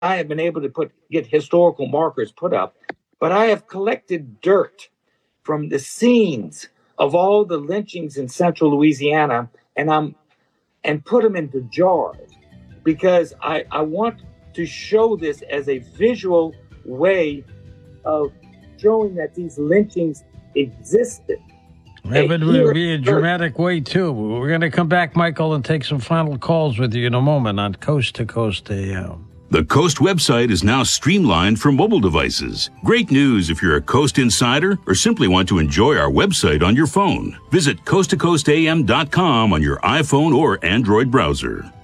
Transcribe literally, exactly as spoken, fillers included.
I have been able to put get historical markers put up, but I have collected dirt from the scenes of all the lynchings in central Louisiana, and I'm and put them into jars because I, I want to show this as a visual way of showing that these lynchings existed. It would be a dramatic way, too. We're going to come back, Michael, and take some final calls with you in a moment on Coast to Coast A M. The Coast website is now streamlined for mobile devices. Great news if you're a Coast insider or simply want to enjoy our website on your phone. Visit coast to coast a m dot com on your iPhone or Android browser.